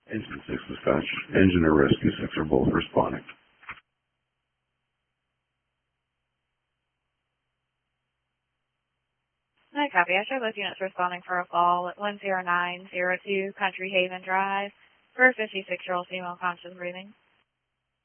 Engine 6 dispatch. Engine or Rescue 6 are both responding. Hi, copy. I show both units responding for a call at 10902 Country Haven Drive for a 56-year-old female conscious breathing.